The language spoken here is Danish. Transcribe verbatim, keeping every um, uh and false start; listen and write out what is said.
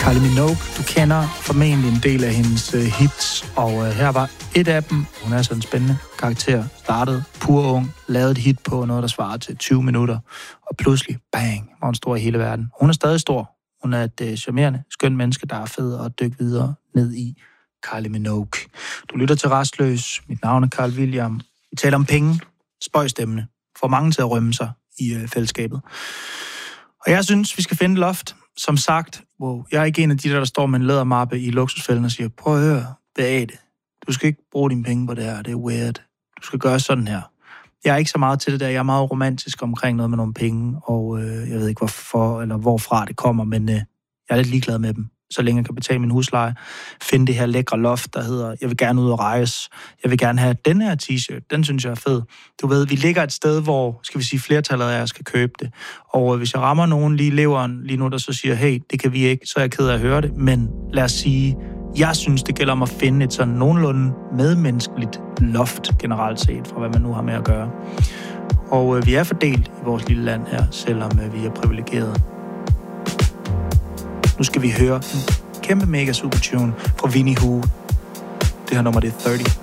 Kylie Minogue, du kender formentlig en del af hendes uh, hits, og uh, her var et af dem. Hun er sådan en spændende karakter. Startede pur ung, lavede et hit på noget, der svarer til tyve minutter, og pludselig, bang, var hun stor i hele verden. Hun er stadig stor. Hun er et uh, charmerende, skønt menneske, der er fed at dykke videre ned i. Kylie Minogue. Du lytter til Rastløs. Mit navn er Carl William. Vi taler om penge, spøjstemmene, får mange til at rømme sig i uh, fællesskabet. Og jeg synes, vi skal finde loft. Som sagt, wow, jeg er ikke en af de der, der står med en lædermappe i luksusfælden og siger, prøv at høre, hvad er det? Du skal ikke bruge dine penge på det her, det er weird. Du skal gøre sådan her. Jeg er ikke så meget til det der, jeg er meget romantisk omkring noget med nogle penge, og øh, jeg ved ikke hvorfor, eller hvorfra det kommer, men øh, jeg er lidt ligeglad med dem. Så længe jeg kan betale min husleje, finde det her lækre loft, der hedder, jeg vil gerne ud og rejse, jeg vil gerne have den her t-shirt, den synes jeg er fed. Du ved, vi ligger et sted, hvor, skal vi sige, flertallet af jer skal købe det. Og hvis jeg rammer nogen lige leveren lige nu, der så siger, hey, det kan vi ikke, så er jeg ked af at høre det, men lad os sige, jeg synes, det gælder om at finde et sådan nogenlunde medmenneskeligt loft, generelt set, fra hvad man nu har med at gøre. Og øh, vi er fordelt i vores lille land her, selvom øh, vi er privilegerede. Nu skal vi høre en kæmpe mega super tune fra Vinnie Hu. Det her nummer, det er tredive.